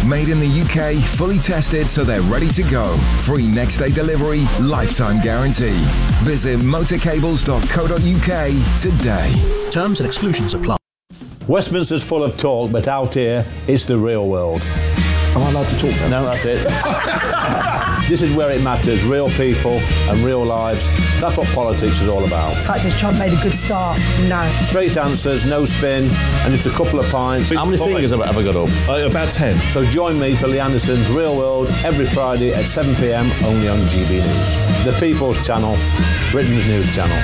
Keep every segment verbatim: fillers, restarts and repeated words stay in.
Made in the U K, fully tested so they're ready to go. Free next day delivery, lifetime guarantee. Visit motorcables dot co dot U K today. Terms and exclusions apply. Westminster's full of talk, but out here, it's the real world. Am I allowed to talk now? No, that's it. This is where it matters, real people and real lives. That's what politics is all about. The fact has Trump made a good start? No. Straight answers, no spin, and just a couple of pints. How many fingers have I ever got up? Uh, about ten. So join me for Lee Anderson's Real World every Friday at seven p m only on G B News. The People's Channel, Britain's news channel.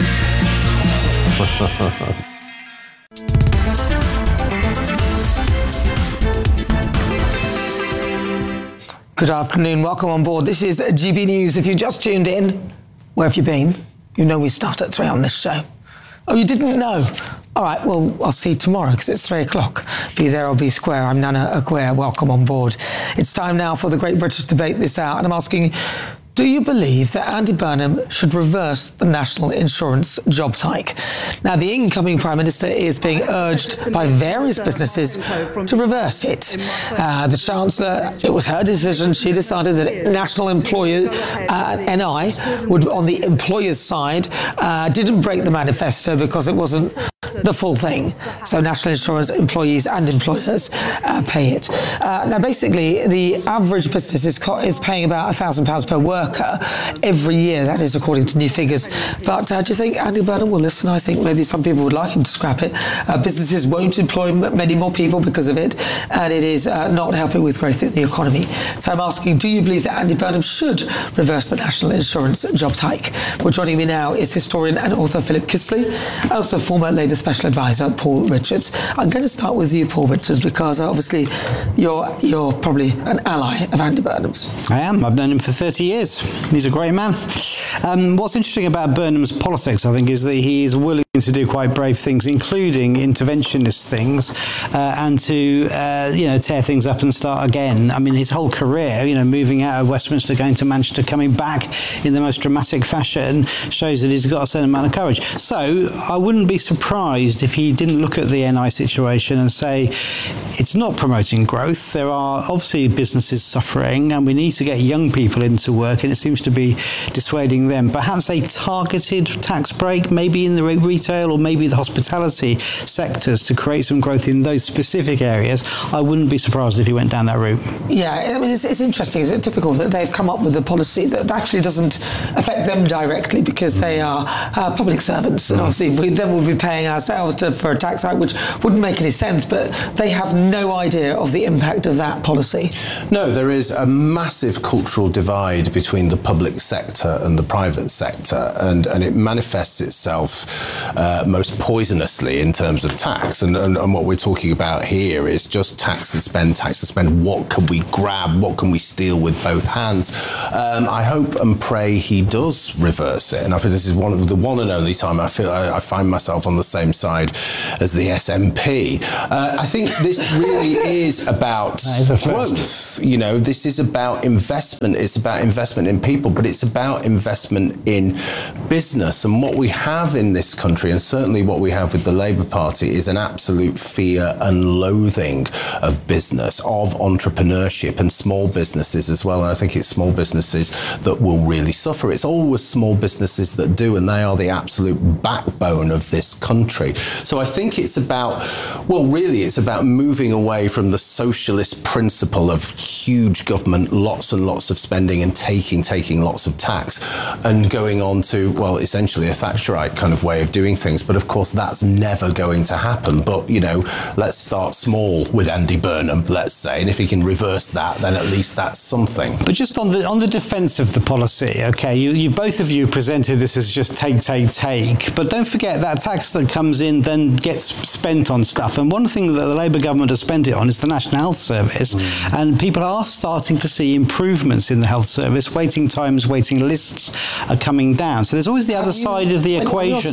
Good afternoon, welcome on board. This is G B News. If you just tuned in, where have you been? You know we start at three on this show. Oh, you didn't know? All right, well, I'll see you tomorrow because it's three o'clock. Be there or be square. I'm Nana Aguirre. Welcome on board. It's time now for the Great British Debate this hour, and I'm asking, do you believe that Andy Burnham should reverse the National Insurance jobs hike? Now, the incoming Prime Minister is being urged by various businesses to reverse it. Uh, the Chancellor, it was her decision. She decided that National Employer, uh, N I, would, on the employer's side, uh, didn't break the manifesto because it wasn't the full thing. So National Insurance employees and employers uh, pay it. Uh, now, basically, the average business is, co- is paying about one thousand pounds per worker every year. That is according to new figures. But uh, do you think Andy Burnham will listen? I think maybe some people would like him to scrap it. Uh, businesses won't employ m- many more people because of it, and it is uh, not helping with growth in the economy. So I'm asking, do you believe that Andy Burnham should reverse the National Insurance jobs hike? Well, joining me now is historian and author Philip Kisley, also former Labour Special Advisor Paul Richards. I'm going to start with you, Paul Richards, because obviously you're you're probably an ally of Andy Burnham's. I am. I've known him for thirty years. He's a great man. Um, what's interesting about Burnham's politics, I think, is that he is willing to do quite brave things, including interventionist things, uh, and to uh, you know tear things up and start again. I mean, his whole career, you know, moving out of Westminster, going to Manchester, coming back in the most dramatic fashion, shows that he's got a certain amount of courage. So I wouldn't be surprised if he didn't look at the N I situation and say it's not promoting growth. There are obviously businesses suffering, and we need to get young people into work, and it seems to be dissuading them. Perhaps a targeted tax break, maybe in the retail or maybe the hospitality sectors, to create some growth in those specific areas. I wouldn't be surprised if he went down that route. Yeah, I mean, it's, it's interesting. Is it typical that they've come up with a policy that actually doesn't affect them directly because they are uh, public servants, and obviously we then we'll be paying ourselves to, for a tax hike, which wouldn't make any sense, but they have no idea of the impact of that policy. No, there is a massive cultural divide between the public sector and the private sector, and, and it manifests itself uh, most poisonously in terms of tax. And, and, and what we're talking about here is just tax and spend, tax and spend. What can we grab? What can we steal with both hands? Um, I hope and pray he does reverse it. And I think this is one of the one and only time I feel I, I find myself on the same side as the S N P. Uh, I think this really is about growth. You know, this is about investment. It's about investment in people, but it's about investment in business. And what we have in this country, and certainly what we have with the Labour Party, is an absolute fear and loathing of business, of entrepreneurship and small businesses as well. And I think it's small businesses that will really suffer. It's always small businesses that do, and they are the absolute backbone of this country. So I think it's about, well, really it's about moving away from the socialist principle of huge government, lots and lots of spending and taking, taking lots of tax, and going on to, well, essentially a Thatcherite kind of way of doing things. But of course, that's never going to happen. But, you know, let's start small with Andy Burnham, let's say, and if he can reverse that, then at least that's something. But just on the on the defence of the policy, okay, you, you both of you presented this as just take, take, take, but don't forget that tax that comes in then gets spent on stuff. And one thing that the Labour government has spent it on is the National Health Service, mm. and people are starting to see improvements in the health service. Waiting times, waiting lists are coming down. So there's always the other side of the when equation. You're saying that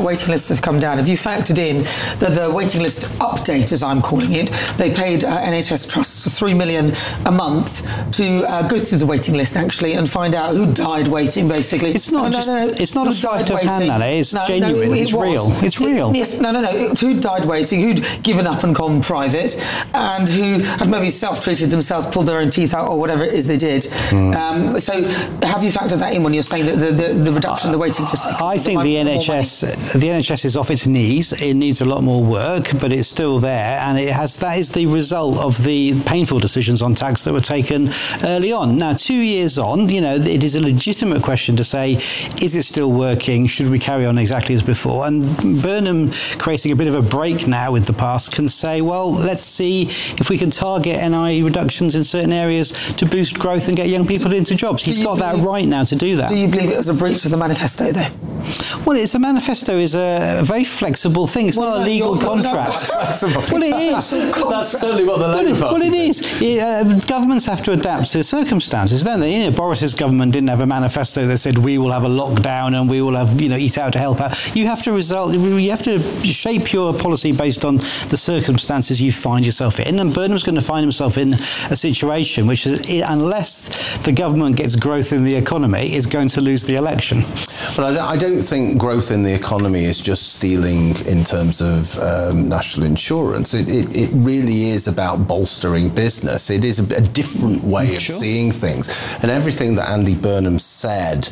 waiting lists have come down. Have you factored in that the waiting list update, as I'm calling it, they paid uh, N H S trusts three million a month to uh, go through the waiting list actually and find out who died waiting, basically. It's not no, just, no, no, it's not who a sleight died of hand, waiting. that it's no, genuine, no, it, it's it was. real. It's real. It, yes, no, no, no. It, who'd died waiting, who'd given up and gone private, and who had maybe self-treated themselves, pulled their own teeth out, or whatever it is they did. Mm. Um, so have you factored that in when you're saying that the, the, the reduction in the waiting list? I think the N H S, the N H S is off its knees. It needs a lot more work, but it's still there, and it has. That is the result of the painful decisions on tax that were taken early on. Now, two years on, you know, it is a legitimate question to say, is it still working? Should we carry on exactly as before? And Burnham, creating a bit of a break now with the past, can say, well, let's see if we can target N I E reductions in certain areas to boost growth and get young people into jobs. He's got believe, that right now to do that. Do you believe it was a breach of the manifesto, though? Well, it's a manifesto is a very flexible thing. It's well, not no, a legal you're, contract. No, well, it is. That's certainly what the Labour well, Party well, it is. Yeah, uh, governments have to adapt to circumstances, don't they? You know, Boris's government didn't have a manifesto that said we will have a lockdown and we will have, you know, eat out to help out. You have to result. You have to shape your policy based on the circumstances you find yourself in. And Burnham's going to find himself in a situation which is, unless the government gets growth in the economy, is going to lose the election. But I don't think growth in the economy is just stealing in terms of um, national insurance. It, it, it really is about bolstering business. It is a, a different way of sure. seeing things. And everything that Andy Burnham said,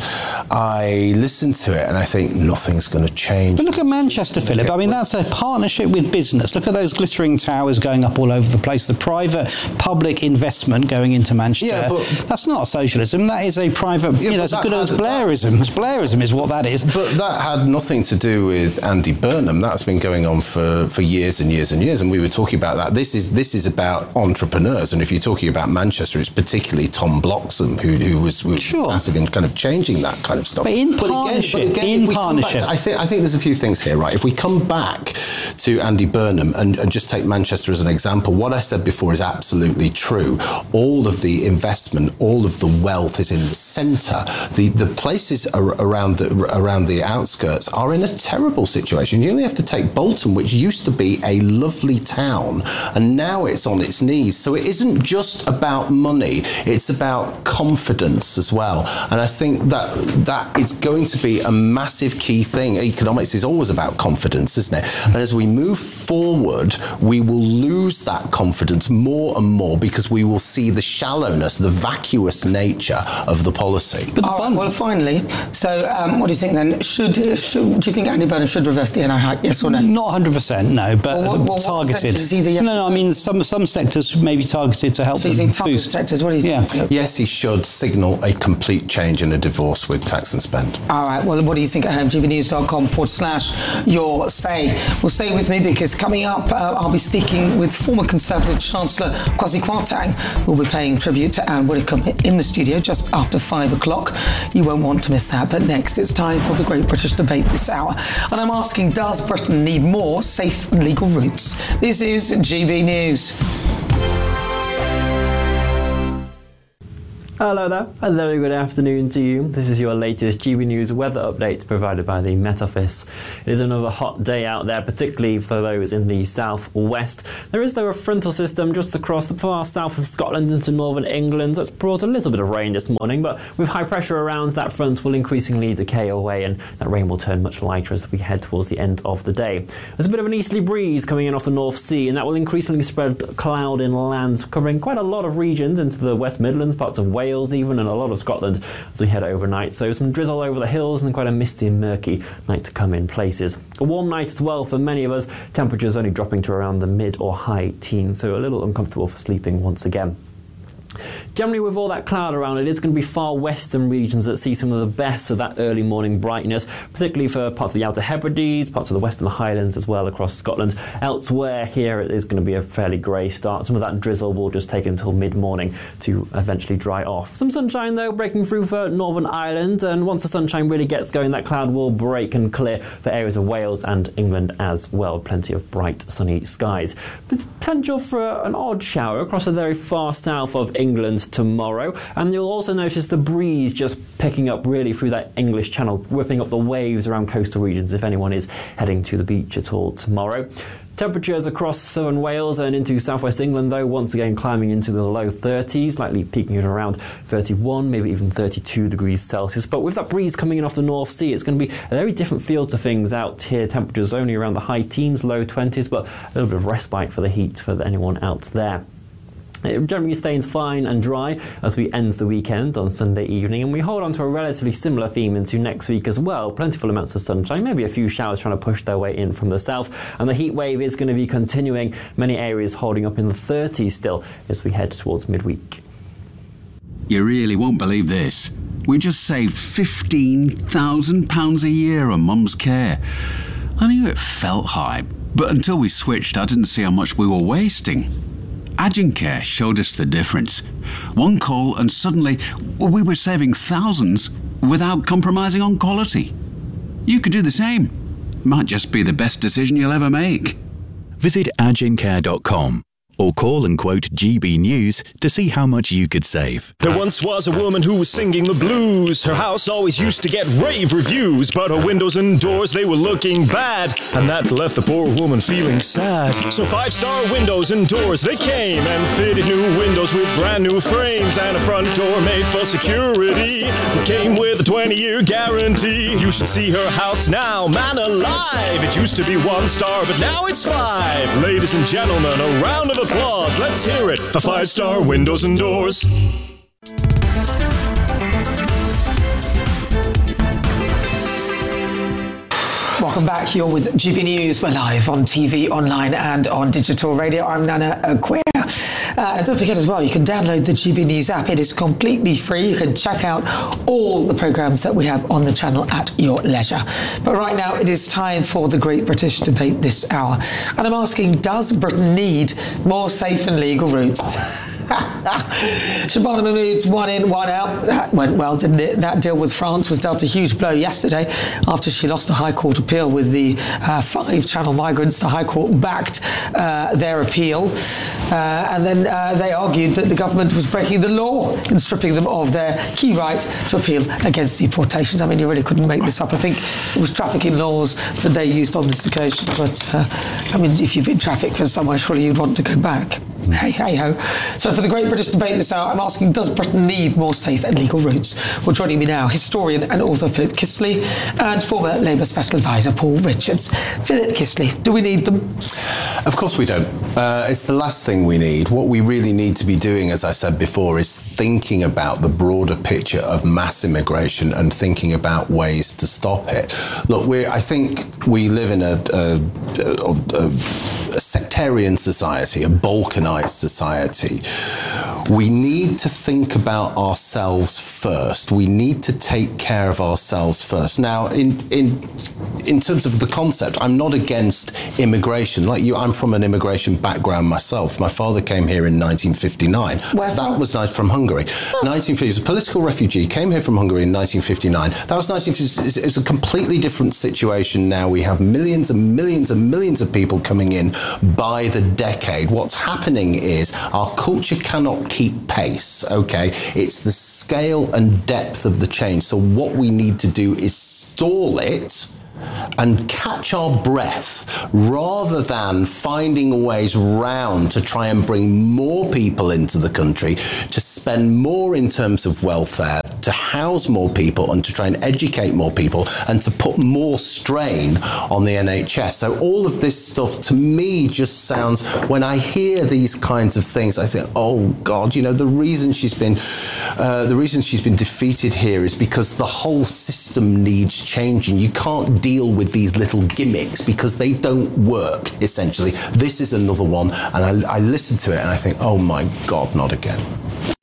I listen to it and I think nothing's going to change. But look at Manchester, Philip. I mean, that's a partnership with business. Look at those glittering towers going up all over the place. The private public investment going into Manchester. Yeah, but that's not socialism. That is a private, yeah, you know, it's as good as had, Blairism. That, Blairism is what that is. But that had nothing to do with Andy Burnham. That's been going on for, for years and years and years. And we were talking about that. This is this is about entrepreneurs. And if you're talking about Manchester, it's particularly Tom Bloxham, who, who was, was sure. massive in kind of changing that kind of stuff. But in but partnership, again, but again, in if we partnership. To, I think I think there's a few things here, right? If we come back to Andy Burnham and, and just take Manchester as an example, what I said before is absolutely true. All of the investment, all of the wealth is in the centre. The the places around the around the outskirts are in a terrible situation. You only have to take Bolton, which used to be a lovely town, and now it's on its knees. So it isn't just about money, it's about confidence as well. And I think that that is going to be a massive key thing. Economics is always about confidence, isn't it? And as we move forward, we will lose that confidence more and more because we will see the shallowness, the vacuous nature of the policy. But All right, well, finally, so um, what do you think then? Should, should do you think Andy Burnham should reverse the N I hike? Yes or no? Not one hundred percent, no, but well, what, what targeted. Is either yes no, no, I mean some some sectors may be targeted to help so you them think target boost. sectors? What do you yeah. think? Yes, he should signal a complete change and a divorce with tax and spend. All right, well, what do you think at home? gbnews.com forward slash your say. Well, stay with me because coming up, uh, I'll be speaking with former Conservative Chancellor Kwasi Kwarteng, who will be paying tribute to Anne Widdecombe in the studio just after five o'clock. You won't want to miss that. But next, it's time for the Great British Debate this hour. And I'm asking, does Britain need more safe and legal routes? This is G B News. Hello there, a very good afternoon to you. This is your latest G B News weather update provided by the Met Office. It is another hot day out there, particularly for those in the southwest. There is, though, a frontal system just across the far south of Scotland into northern England that's brought a little bit of rain this morning, but with high pressure around, that front will increasingly decay away and that rain will turn much lighter as we head towards the end of the day. There's a bit of an easterly breeze coming in off the North Sea, and that will increasingly spread cloud inland, covering quite a lot of regions into the West Midlands, parts of Wales, even, and a lot of Scotland as we head overnight. So some drizzle over the hills and quite a misty and murky night to come in places. A warm night as well for many of us. Temperatures only dropping to around the mid or high teens, so a little uncomfortable for sleeping once again. Generally, with all that cloud around it, it's going to be far western regions that see some of the best of that early morning brightness, particularly for parts of the Outer Hebrides, parts of the Western Highlands as well across Scotland. Elsewhere here, it is going to be a fairly grey start. Some of that drizzle will just take until mid-morning to eventually dry off. Some sunshine, though, breaking through for Northern Ireland, and once the sunshine really gets going, that cloud will break and clear for areas of Wales and England as well. Plenty of bright, sunny skies. Potential for an odd shower across the very far south of England. England tomorrow. And you'll also notice the breeze just picking up really through that English Channel, whipping up the waves around coastal regions if anyone is heading to the beach at all tomorrow. Temperatures across southern Wales and into southwest England, though, once again climbing into the low thirties, likely peaking at around thirty-one, maybe even thirty-two degrees Celsius. But with that breeze coming in off the North Sea, it's going to be a very different feel to things out here. Temperatures only around the high teens, low twenties, but a little bit of respite for the heat for anyone out there. It generally stays fine and dry as we end the weekend on Sunday evening, and we hold on to a relatively similar theme into next week as well. Plentiful amounts of sunshine, maybe a few showers trying to push their way in from the south, and the heat wave is going to be continuing, many areas holding up in the thirties still as we head towards midweek. You really won't believe this. We just saved fifteen thousand pounds a year on Mum's care. I knew it felt high, but until we switched I didn't see how much we were wasting. Agencare showed us the difference. One call and suddenly we were saving thousands without compromising on quality. You could do the same. Might just be the best decision you'll ever make. Visit agencare dot com or call and quote G B News to see how much you could save. There once was a woman who was singing the blues. Her house always used to get rave reviews, but her windows and doors, they were looking bad, and that left the poor woman feeling sad. So Five Star Windows and Doors, they came and fitted new windows with brand new frames and a front door made for security. It came with a twenty-year guarantee. You should see her house now, man alive. It used to be one star, but now it's five. Ladies and gentlemen, a round of applause. Let's hear it for Five Star Windows and Doors. Welcome back. You're with G B News. We're live on T V, online and on digital radio. I'm Nana Acquia. Uh, and don't forget as well, you can download the G B News app. It is completely free. You can check out all the programmes that we have on the channel at your leisure. But right now, it is time for the Great British Debate this hour. And I'm asking, does Britain need more safe and legal routes? Shabana Mahmood's one in, one out. That went well, didn't it? That deal with France was dealt a huge blow yesterday after she lost a High Court appeal with the uh, five Channel migrants. The High Court backed uh, their appeal. Uh, and then uh, they argued that the government was breaking the law in stripping them of their key right to appeal against deportations. I mean, you really couldn't make this up. I think it was trafficking laws that they used on this occasion. But, uh, I mean, if you've been trafficked from somewhere, surely you'd want to go back. Hey, hey, ho. So for the Great British Debate this hour, I'm asking, does Britain need more safe and legal routes? Well, joining me now, historian and author Philip Kistley and former Labour Special Advisor Paul Richards. Philip Kistley, do we need them? Of course we don't. Uh, it's the last thing we need. What we really need to be doing, as I said before, is thinking about the broader picture of mass immigration and thinking about ways to stop it. Look, we're, I think we live in a, a, a, a sectarian society, a balkanized society. We need to think about ourselves first. We need to take care of ourselves first. Now, in in in terms of the concept, I'm not against immigration. Like you, I'm from an immigration background myself. My father came here in nineteen fifty-nine. Where that from? was nice from Hungary. Oh. nineteen fifty, he was a political refugee, came here from Hungary in nineteen fifty-nine. That was nineteen fifty. It's a completely different situation now. We have millions and millions and millions of people coming in by the decade. What's happening is our culture cannot keep pace, okay? It's the scale and depth of the change. So what we need to do is stall it and catch our breath rather than finding ways round to try and bring more people into the country, to spend more in terms of welfare, to house more people and to try and educate more people and to put more strain on the N H S. So all of this stuff to me just sounds, when I hear these kinds of things, I think, oh God, you know, the reason she's been uh, the reason she's been defeated here is because the whole system needs changing. You can't deal with these little gimmicks because they don't work, essentially. This is another one, and I, I listen to it and I think, oh my God, not again.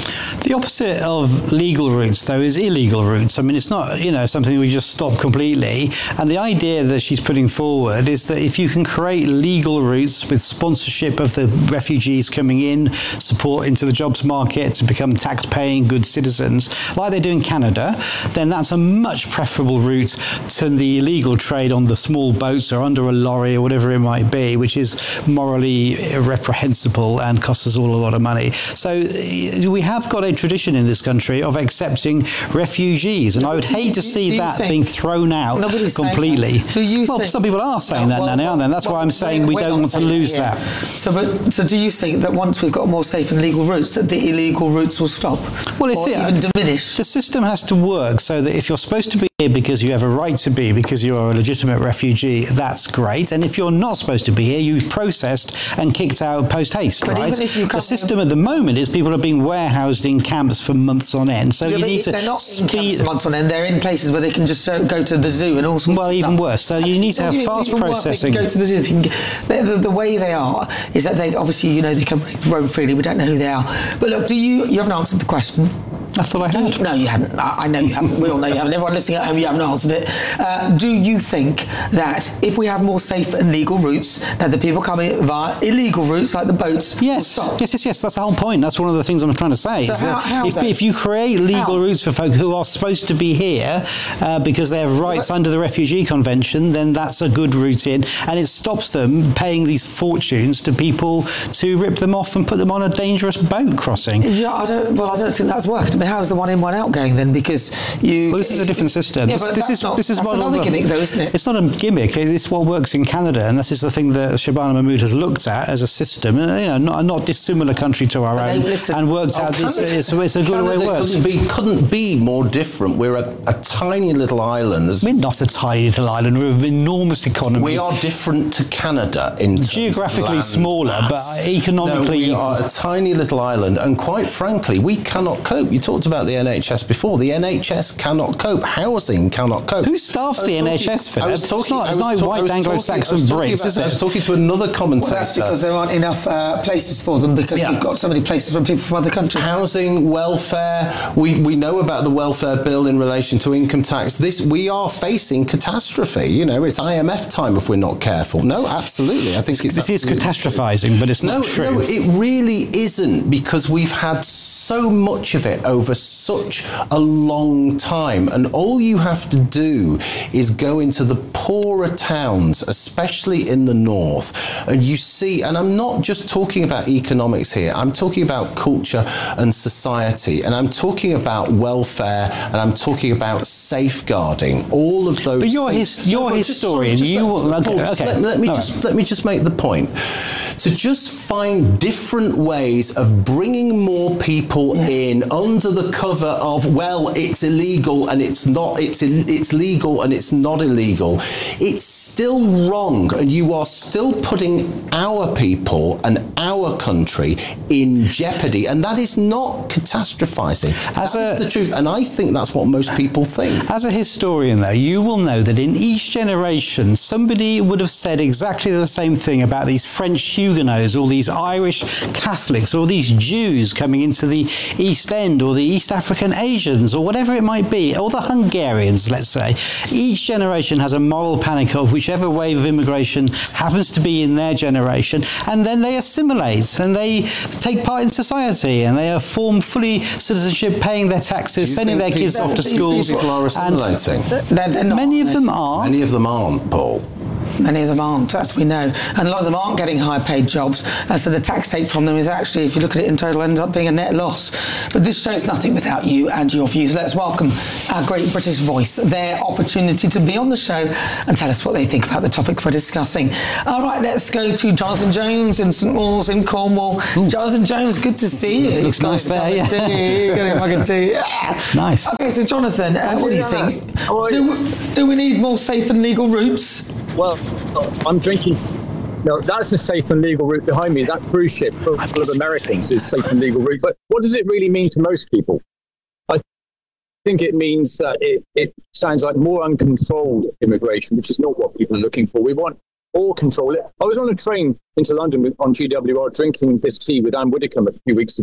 The opposite of legal routes, though, is illegal routes. I mean, it's not, you know, something we just stop completely. And the idea that she's putting forward is that if you can create legal routes with sponsorship of the refugees coming in, support into the jobs market to become tax-paying good citizens, like they do in Canada, then that's a much preferable route to the illegal trade on the small boats or under a lorry or whatever it might be, which is morally reprehensible and costs us all a lot of money. So we have got a tradition in this country of accepting refugees, and I would hate to see that being thrown out completely. Do you well, think, some people are saying no, that well, now, aren't they? And that's well, why I'm saying we don't want to lose that. So, but, so do you think that once we've got more safe and legal routes, that the illegal routes will stop? Well, if or it, even diminish? The system has to work so that if you're supposed to be here because you have a right to be, because you are a legitimate refugee, that's great. And if you're not supposed to be here, you're processed and kicked out post haste, but right? Even if you the system at the moment is people are being warehoused in camps for months on end. So yeah, you need to they're not speed. in camps for months on end. They're in places where they can just uh, go to the zoo and all sorts well, of even stuff. worse. So you need to have even, fast even processing. Worse, they can go to the zoo. They can, the, the, the way they are is that they obviously, you know, they can roam freely. We don't know who they are. But look, do you? You haven't answered the question. I thought I had. You, no, you haven't. I, I know you haven't. We all know you haven't. Everyone listening at home, you haven't answered it. Uh, do you think that if we have more safe and legal routes, that the people coming via illegal routes, like the boats, yes, will stop? yes, yes, yes. That's the whole point. That's one of the things I'm trying to say. So is how, that how if, then? if you create legal how? routes for folk who are supposed to be here uh, because they have rights but, under the Refugee Convention, then that's a good route in, and it stops them paying these fortunes to people to rip them off and put them on a dangerous boat crossing. Yeah, I don't. Well, I don't think that's worked. I mean, how's the one in, one out going then? Because you. Well, this is a different system. Yeah, this, but this is not, this is that's what another gimmick, though, isn't it? It's not a gimmick. This is what works in Canada, and this is the thing that Shabana Mahmood has looked at as a system. You know, not a not dissimilar country to our own, listen, and worked oh, out. This, Canada, it's, it's a good Canada way it works. Couldn't be, couldn't be more different. We're a, a tiny little island. We're not a tiny little island. We're an enormous economy. We are different to Canada in terms geographically of smaller, mass. but economically. No, we are a tiny little island, and quite frankly, we cannot cope. You talked about the N H S before. The N H S cannot cope. Housing cannot cope. Who staffs the N H S for that? I was talking. It's not, it's not white Anglo-Saxon Brits, is it? I was talking to another commentator. Well, that's because there aren't enough uh, places for them because Yeah. we've got so many places for people from other countries. Housing, welfare. We we know about the welfare bill in relation to income tax. This we are facing catastrophe. You know, it's I M F time if we're not careful. No, absolutely. I think it's this is catastrophizing, but it's no, not true. No, it really isn't, because we've had so much of it over such a long time, and all you have to do is go into the poorer towns, especially in the north, and you see, and I'm not just talking about economics here, I'm talking about culture and society, and I'm talking about welfare, and I'm talking about safeguarding, all of those But you're things. his, you're No, a just- historian. just you let, will, okay, Paul, just okay. let, let me All just right. let me just make the point. To just find different ways of bringing more people Yeah. in under the cover of, well, it's illegal and it's not, it's it's legal and it's not illegal. It's still wrong, and you are still putting our people and our country in jeopardy, and that is not catastrophizing. As That a- is the truth, and I think that's what most people think. As a historian, though, you will know that in each generation, somebody would have said exactly the same thing about these French Huguenots, or these Irish Catholics, or these Jews coming into the East End, or the East African Asians, or whatever it might be, or the Hungarians, let's say. Each generation has a moral panic of whichever wave of immigration happens to be in their generation, and then they assimilate, and they take part in society, and they are form fully citizenship, paying their taxes, you sending their think kids people- off to these schools. people are and assimilating? They're, they're not, many of them are. Many of them aren't, Paul. Many of them aren't, as we know. And a lot of them aren't getting high paid jobs. Uh, so the tax take from them is actually, if you look at it in total, ends up being a net loss. But this show's nothing without you and your views. Let's welcome our great British voice, their opportunity to be on the show and tell us what they think about the topics we're discussing. All right, let's go to Jonathan Jones in St Mawes in Cornwall. Ooh. Jonathan Jones, good to see you. Looks nice there, yeah. Getting fucking tea. Nice. Okay, so Jonathan, uh, what do you think? Do, do we need more safe and legal routes? Well, I'm drinking. No, that's a safe and legal route behind me. That cruise ship full of Americans is safe and legal route. But what does it really mean to most people? I think it means that it, it sounds like more uncontrolled immigration, which is not what people are looking for. We want all control. I was on a train into London on G W R drinking this tea with Anne Widdecombe a few weeks ago.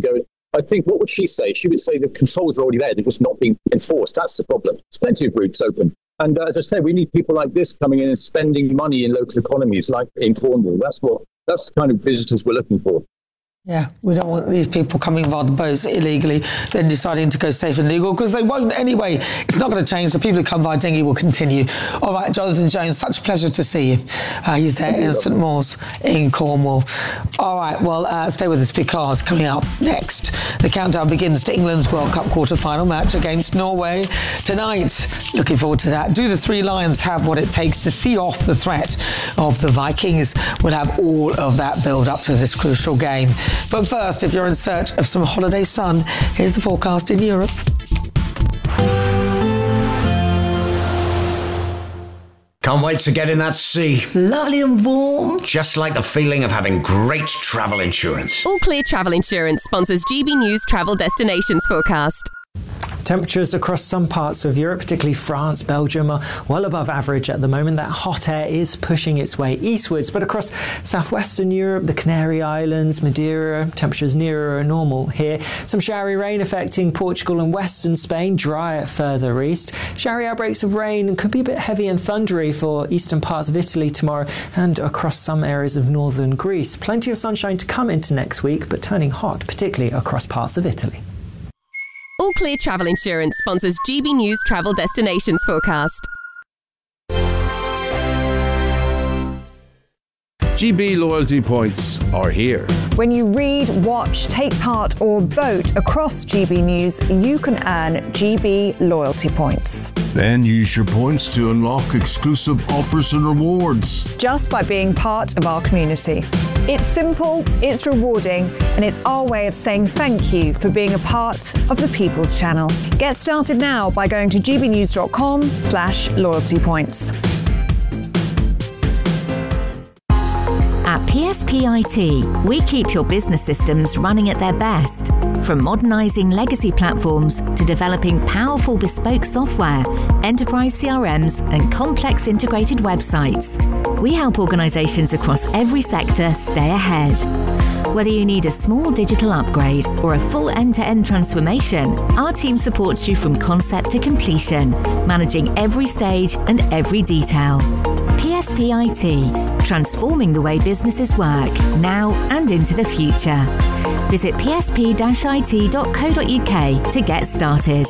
I think, what would she say? She would say the controls are already there. They're just not being enforced. That's the problem. There's plenty of routes open. And uh, as I say, we need people like this coming in and spending money in local economies, like in Cornwall. That's what, that's the kind of visitors we're looking for. Yeah, we don't want these people coming via the boats illegally, then deciding to go safe and legal, because they won't anyway. It's not going to change. The people who come via dinghy will continue. All right, Jonathan Jones, such a pleasure to see you. Uh, he's there in St Mawes in Cornwall. All right, well, uh, stay with us because coming up next, the countdown begins to England's World Cup quarter-final match against Norway tonight. Looking forward to that. Do the Three Lions have what it takes to see off the threat of the Vikings? We'll have all of that build up to this crucial game. But first, if you're in search of some holiday sun, here's the forecast in Europe. Can't wait to get in that sea. Lovely and warm. Just like the feeling of having great travel insurance. All Clear Travel Insurance sponsors G B News Travel Destinations Forecast. Temperatures across some parts of Europe, particularly France, Belgium, are well above average at the moment. That hot air is pushing its way eastwards, but across southwestern Europe, the Canary Islands, Madeira, temperatures nearer normal here. Some showery rain affecting Portugal and western Spain, drier further east. Showery outbreaks of rain could be a bit heavy and thundery for eastern parts of Italy tomorrow and across some areas of northern Greece. Plenty of sunshine to come into next week, but turning hot, particularly across parts of Italy. All Clear Travel Insurance sponsors G B News Travel Destinations Forecast. G B loyalty points are here. When you read, watch, take part or vote across G B News, you can earn G B loyalty points. Then use your points to unlock exclusive offers and rewards. Just by being part of our community. It's simple, it's rewarding, and it's our way of saying thank you for being a part of the People's Channel. Get started now by going to gbnews.com slash loyalty points. At P S P I T, we keep your business systems running at their best. From modernising legacy platforms to developing powerful bespoke software, enterprise C R Ms and complex integrated websites. We help organisations across every sector stay ahead. Whether you need a small digital upgrade or a full end-to-end transformation, our team supports you from concept to completion, managing every stage and every detail. P S P I T, transforming the way businesses work, now and into the future. Visit p s p dash i t dot co dot u k to get started.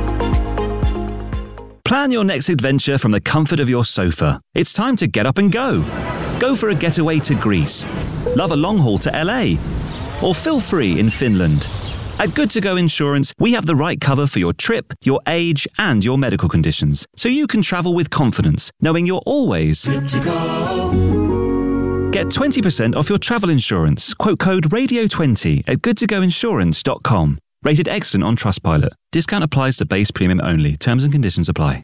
Plan your next adventure from the comfort of your sofa. It's time to get up and go. Go for a getaway to Greece. Love a long haul to L A. Or feel free in Finland. At Good To Go Insurance, we have the right cover for your trip, your age, and your medical conditions, so you can travel with confidence, knowing you're always good to go. Get twenty percent off your travel insurance. Quote code radio twenty at good to go insurance dot com. Rated excellent on Trustpilot. Discount applies to base premium only. Terms and conditions apply.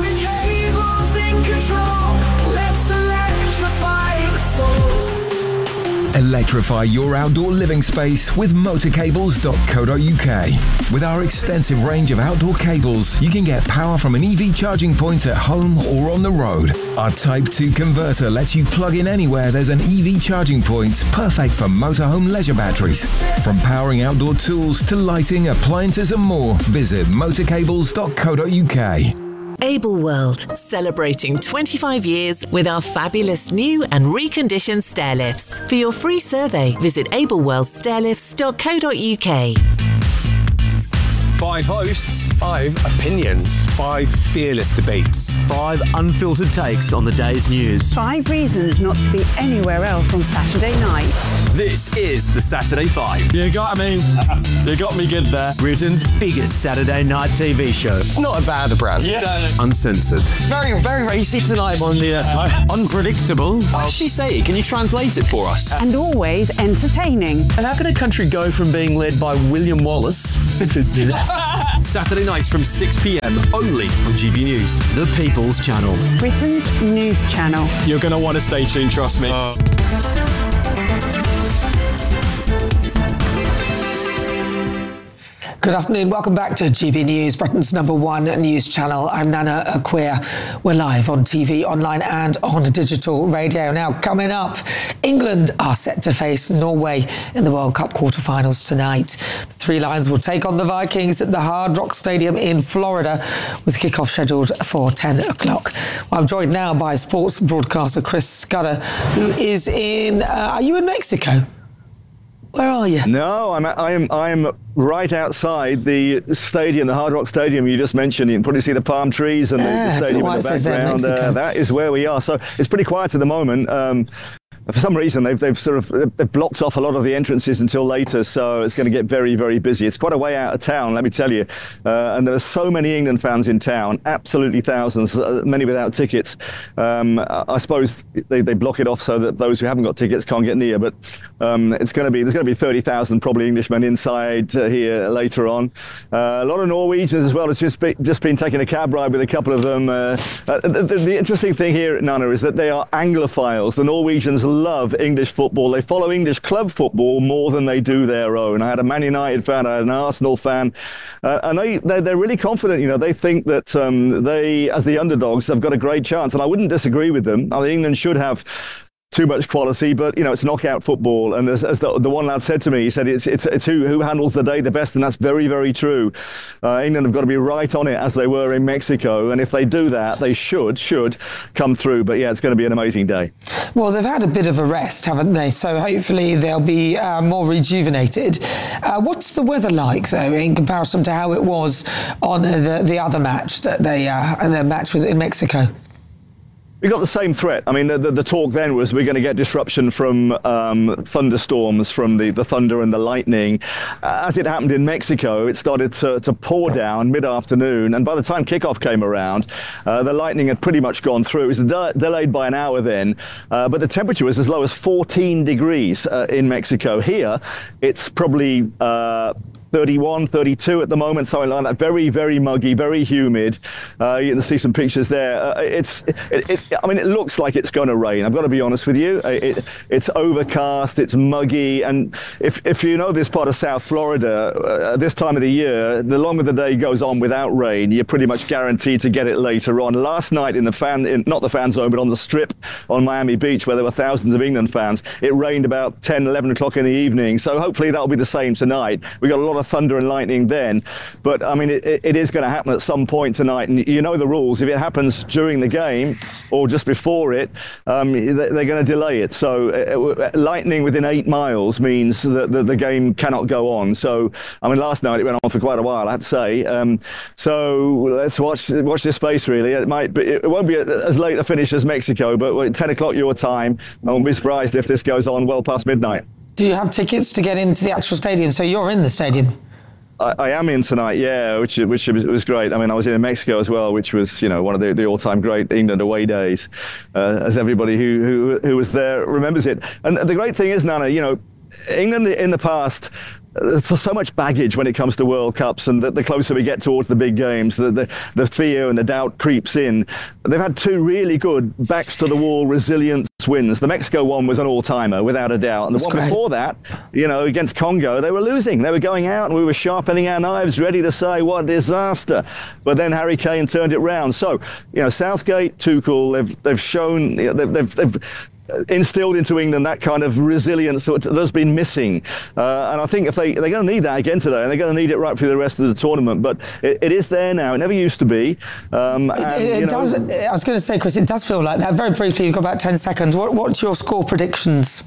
Electrify your outdoor living space with motor cables dot co dot u k. With our extensive range of outdoor cables, you can get power from an E V charging point at home or on the road. Our Type two converter lets you plug in anywhere there's an E V charging point, perfect for motorhome leisure batteries. From powering outdoor tools to lighting, appliances and more, visit motor cables dot co dot u k. Able World, celebrating twenty-five years with our fabulous new and reconditioned stair lifts. For your free survey, visit able world stair lifts dot co dot u k. Five hosts, five opinions, five fearless debates, five unfiltered takes on the day's news. Five reasons not to be anywhere else on Saturday night. This is the Saturday Five. You got me. You got me good there. Britain's biggest Saturday night T V show. It's not a bad brand. Yeah. Uncensored. Very, very racy tonight on the uh, unpredictable. What did she say? Can you translate it for us? And always entertaining. And how can a country go from being led by William Wallace Saturday nights from six p m only on G B News, the People's Channel. Britain's news channel. You're going to want to stay tuned, trust me. Uh. Good afternoon. Welcome back to G B News, Britain's number one news channel. I'm Nana Acquia. We're live on T V, online and on digital radio. Now, coming up, England are set to face Norway in the World Cup quarterfinals tonight. The Three Lions will take on the Vikings at the Hard Rock Stadium in Florida, with kickoff scheduled for ten o'clock. Well, I'm joined now by sports broadcaster Chris Scudder, who is in... Uh, are you in Mexico? Where are you? No, I'm I'm I'm right outside the stadium, the Hard Rock Stadium you just mentioned. You can probably see the palm trees and the, ah, the stadium in the background. Uh, that is where we are. So it's pretty quiet at the moment. Um, For some reason, they've they've sort of they've blocked off a lot of the entrances until later, so it's going to get very, very busy. It's quite a way out of town, let me tell you. Uh, and there are so many England fans in town, absolutely thousands, uh, many without tickets. Um, I suppose they, they block it off so that those who haven't got tickets can't get near. But um, it's going to be there's going to be thirty thousand probably Englishmen inside uh, here later on. Uh, a lot of Norwegians as well. It's just be, just been taking a cab ride with a couple of them. Uh, uh, the, the interesting thing here, Nana, is that they are Anglophiles. The Norwegians love English football. They follow English club football more than they do their own. I had a Man United fan, I had an Arsenal fan, uh, and they, they're, they're really confident. You know, they think that um, they, as the underdogs, have got a great chance, and I wouldn't disagree with them. I think England should have too much quality, but you know, it's knockout football, and as, as the, the one lad said to me, he said it's it's, it's who, who handles the day the best, and that's very, very true. Uh, England have got to be right on it as they were in Mexico, and if they do that, they should should come through. But yeah, it's going to be an amazing day. Well, they've had a bit of a rest, haven't they? So hopefully they'll be uh, more rejuvenated. Uh, what's the weather like, though, in comparison to how it was on the the other match that they uh, and the match with in Mexico? We got the same threat. I mean, the, the, the talk then was we're going to get disruption from um, thunderstorms, from the, the thunder and the lightning. Uh, as it happened in Mexico, it started to, to pour down mid-afternoon, and by the time kickoff came around, uh, the lightning had pretty much gone through. It was de- delayed by an hour then, uh, but the temperature was as low as fourteen degrees uh, in Mexico. Here, it's probably... Uh, thirty-one, thirty-two at the moment, something like that. Very, very muggy, very humid. Uh, you can see some pictures there. Uh, it's, it, it, I mean, it looks like it's going to rain. I've got to be honest with you. It, it's overcast, it's muggy, and if if you know this part of South Florida, uh, this time of the year, the longer the day goes on without rain, you're pretty much guaranteed to get it later on. Last night in the fan, in, not the fan zone, but on the strip on Miami Beach, where there were thousands of England fans, it rained about ten, eleven o'clock in the evening. So hopefully that'll be the same tonight. We got a lot of thunder and lightning then, but I mean it, it is going to happen at some point tonight, and you know the rules. If it happens during the game or just before it, um, they're going to delay it. So uh, lightning within eight miles means that the, the game cannot go on. So I mean last night it went on for quite a while, I have to say. Um, so let's watch watch this space really. It might be, it won't be as late a finish as Mexico, but at ten o'clock your time, I won't be surprised if this goes on well past midnight. Do you have tickets to get into the actual stadium? So you're in the stadium? I, I am in tonight, yeah, which which was great. I mean, I was in Mexico as well, which was, you know, one of the, the all-time great England away days, uh, as everybody who, who who was there remembers it. And the great thing is, Nana, you know, England in the past, there's so much baggage when it comes to World Cups, and the, the closer we get towards the big games, the, the the fear and the doubt creeps in. They've had two really good backs-to-the-wall resilience wins. The Mexico one was an all-timer, without a doubt. And the That's one great. Before that, you know, against Congo, they were losing. They were going out, and we were sharpening our knives, ready to say, what a disaster. But then Harry Kane turned it round. So, you know, Southgate, Tuchel, they've, they've shown, you know, they've, they've, they've instilled into England that kind of resilience that has been missing, uh, and I think if they they're going to need that again today, and they're going to need it right through the rest of the tournament. But it, it is there now. It never used to be. Um, it, and, it, you it know, does. I was going to say, Chris, it does feel like that. Very briefly, you've got about ten seconds. What, what's your score predictions?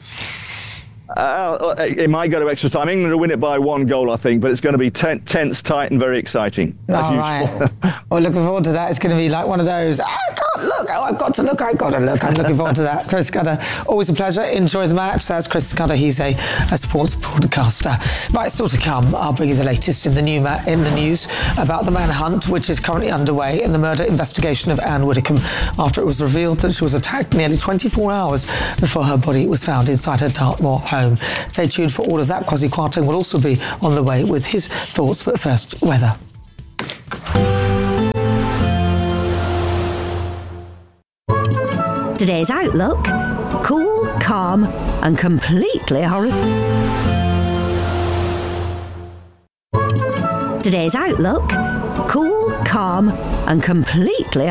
Uh, it might go to extra time. England will win it by one goal, I think, but it's going to be ten, tense, tight, and very exciting. All right. Well, looking forward to that. It's going to be like one of those, I can't look, oh, I've got to look, I've got to look. I'm looking forward to that. Chris Scudder, always a pleasure. Enjoy the match. That's Chris Scudder. He's a, a sports broadcaster. Right, still to come, I'll bring you the latest in the, new ma- in the news about the manhunt, which is currently underway in the murder investigation of Anne Widdecombe, after it was revealed that she was attacked nearly twenty-four hours before her body was found inside her Dartmoor home. Stay tuned for all of that. Kwasi Kwarteng will also be on the way with his thoughts, but first, weather. Today's outlook: cool, calm, and completely horrible. Saturday's outlook: cool, calm, and completely